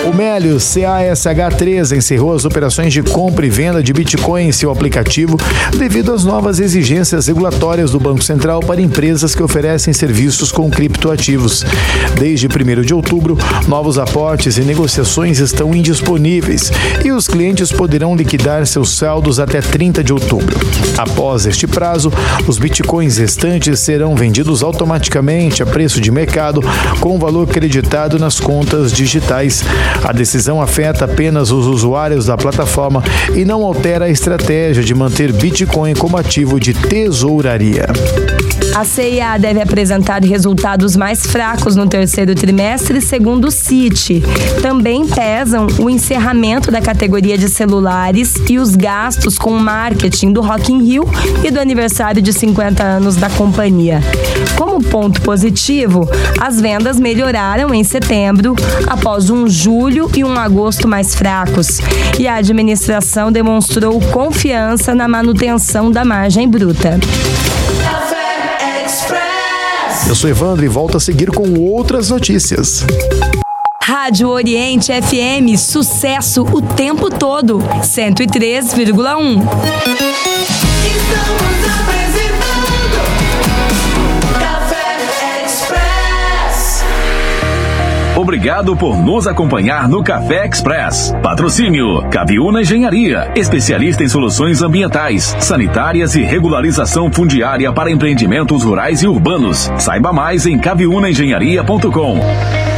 O Melius CASH3 encerrou as operações de compra e venda de Bitcoin em seu aplicativo devido às novas exigências regulatórias do Banco Central para empresas que oferecem serviços com criptoativos. Desde 1º de outubro, novos aportes e negociações estão indisponíveis e os clientes poderão liquidar seus saldos até 30 de outubro. Após este prazo, os bitcoins restantes serão vendidos automaticamente a preço de mercado com o valor creditado nas contas digitais. A decisão afeta apenas os usuários da plataforma e não altera a estratégia de manter Bitcoin como ativo de tesouraria. A CIA deve apresentar resultados mais fracos no terceiro trimestre, segundo o Citi. Também pesam o encerramento da categoria de celulares e os gastos com o marketing do Rock in Rio e do aniversário de 50 anos da companhia. Como ponto positivo, as vendas melhoraram em setembro, após um julho e um agosto mais fracos. E a administração demonstrou confiança na manutenção da margem bruta. Eu sou Evandro e volto a seguir com outras notícias. Rádio Oriente FM, sucesso o tempo todo, 103,1. Obrigado por nos acompanhar no Café Express. Patrocínio Caviúna Engenharia, especialista em soluções ambientais, sanitárias e regularização fundiária para empreendimentos rurais e urbanos. Saiba mais em caviunaengenharia.com.